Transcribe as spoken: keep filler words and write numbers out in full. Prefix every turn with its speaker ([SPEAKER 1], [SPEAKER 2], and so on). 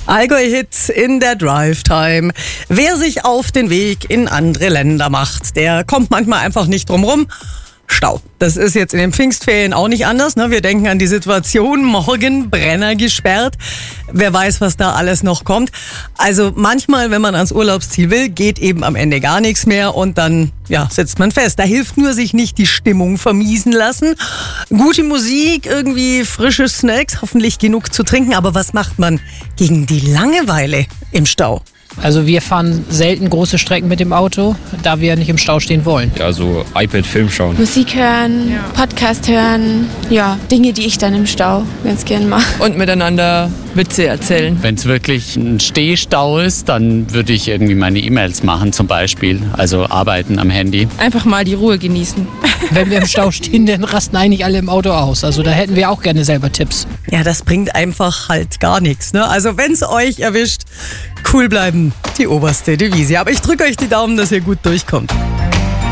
[SPEAKER 1] Allgäu-Hit in der Drive-Time. Wer sich auf den Weg in andere Länder macht, der kommt manchmal einfach nicht drum rum. Stau. Das ist jetzt in den Pfingstferien auch nicht anders. Ne? Wir denken an die Situation, morgen Brenner gesperrt. Wer weiß, was da alles noch kommt. Also manchmal, wenn man ans Urlaubsziel will, geht eben am Ende gar nichts mehr und dann ja, sitzt man fest. Da hilft nur, sich nicht die Stimmung vermiesen lassen. Gute Musik, irgendwie frische Snacks, hoffentlich genug zu trinken. Aber was macht man gegen die Langeweile im Stau?
[SPEAKER 2] Also wir fahren selten große Strecken mit dem Auto, da wir nicht im Stau stehen wollen.
[SPEAKER 3] Ja, so iPad-Film schauen.
[SPEAKER 4] Musik hören, ja. Podcast hören, ja, Dinge, die ich dann im Stau ganz gern mache.
[SPEAKER 5] Und miteinander Witze erzählen.
[SPEAKER 6] Wenn es wirklich ein Stehstau ist, dann würde ich irgendwie meine E-Mails machen zum Beispiel, also arbeiten am Handy.
[SPEAKER 5] Einfach mal die Ruhe genießen.
[SPEAKER 2] Wenn wir im Stau stehen, dann rasten eigentlich alle im Auto aus. Also da hätten wir auch gerne selber Tipps.
[SPEAKER 1] Ja, das bringt einfach halt gar nichts. Ne? Also wenn es euch erwischt, cool bleiben, die oberste Devise. Aber ich drücke euch die Daumen, dass ihr gut durchkommt.